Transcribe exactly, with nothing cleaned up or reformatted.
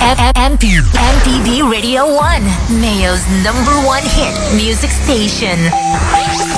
M P V Radio one, Mayo's number one hit music station.